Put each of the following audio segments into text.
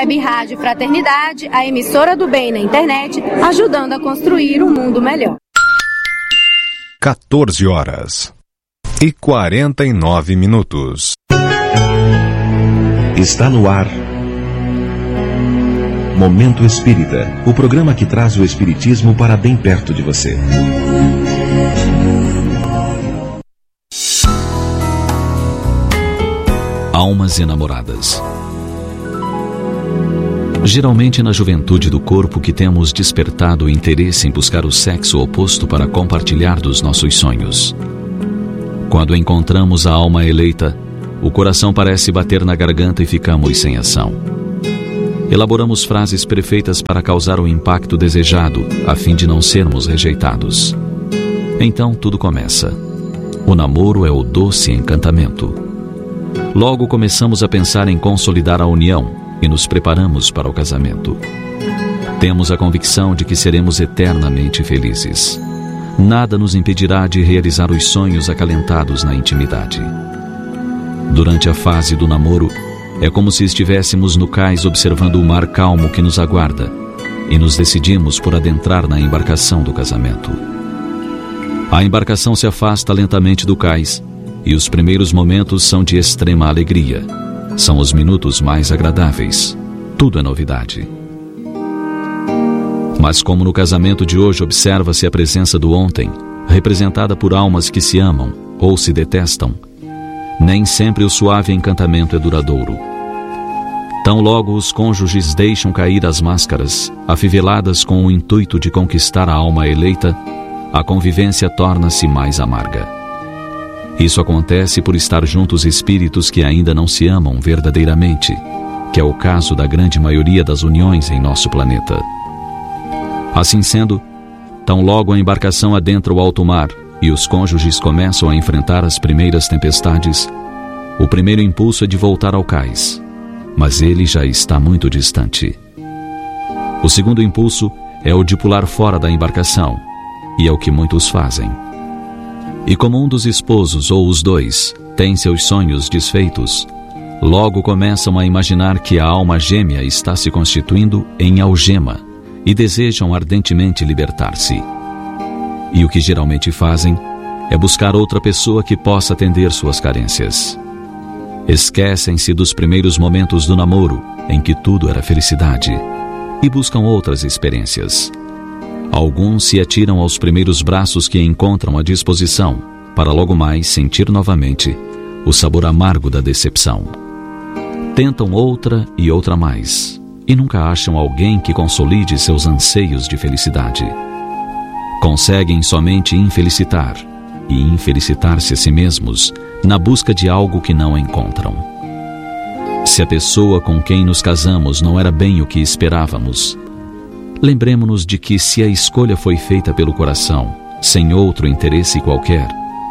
Web Rádio Fraternidade, a emissora do bem na internet, ajudando a construir um mundo melhor. 14h49. Está no ar Momento Espírita, o programa que traz o espiritismo para bem perto de você. Almas enamoradas. Geralmente na juventude do corpo que temos despertado o interesse em buscar o sexo oposto para compartilhar dos nossos sonhos. Quando encontramos a alma eleita, o coração parece bater na garganta e ficamos sem ação. Elaboramos frases perfeitas para causar o impacto desejado, a fim de não sermos rejeitados. Então tudo começa. O namoro é o doce encantamento. Logo começamos a pensar em consolidar a união e nos preparamos para o casamento. Temos a convicção de que seremos eternamente felizes. Nada nos impedirá de realizar os sonhos acalentados na intimidade. Durante a fase do namoro, é como se estivéssemos no cais observando o mar calmo que nos aguarda e nos decidimos por adentrar na embarcação do casamento. A embarcação se afasta lentamente do cais e os primeiros momentos são de extrema alegria. São os minutos mais agradáveis. Tudo é novidade. Mas como no casamento de hoje observa-se a presença do ontem, representada por almas que se amam ou se detestam, nem sempre o suave encantamento é duradouro. Tão logo os cônjuges deixam cair as máscaras, afiveladas com o intuito de conquistar a alma eleita, a convivência torna-se mais amarga. Isso acontece por estar juntos espíritos que ainda não se amam verdadeiramente, que é o caso da grande maioria das uniões em nosso planeta. Assim sendo, tão logo a embarcação adentra o alto mar e os cônjuges começam a enfrentar as primeiras tempestades, o primeiro impulso é de voltar ao cais, mas ele já está muito distante. O segundo impulso é o de pular fora da embarcação, e é o que muitos fazem. E como um dos esposos ou os dois tem seus sonhos desfeitos, logo começam a imaginar que a alma gêmea está se constituindo em algema e desejam ardentemente libertar-se. E o que geralmente fazem é buscar outra pessoa que possa atender suas carências. Esquecem-se dos primeiros momentos do namoro, em que tudo era felicidade, e buscam outras experiências. Alguns se atiram aos primeiros braços que encontram à disposição, para logo mais sentir novamente o sabor amargo da decepção. Tentam outra e outra mais, e nunca acham alguém que consolide seus anseios de felicidade. Conseguem somente infelicitar e infelicitar-se a si mesmos na busca de algo que não encontram. Se a pessoa com quem nos casamos não era bem o que esperávamos, lembremos-nos de que se a escolha foi feita pelo coração, sem outro interesse qualquer,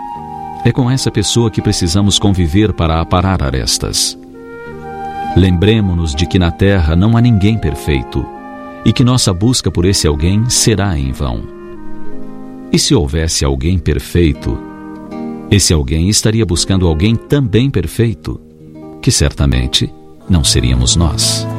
é com essa pessoa que precisamos conviver para aparar arestas. Lembremos-nos de que na Terra não há ninguém perfeito e que nossa busca por esse alguém será em vão. E se houvesse alguém perfeito, esse alguém estaria buscando alguém também perfeito, que certamente não seríamos nós.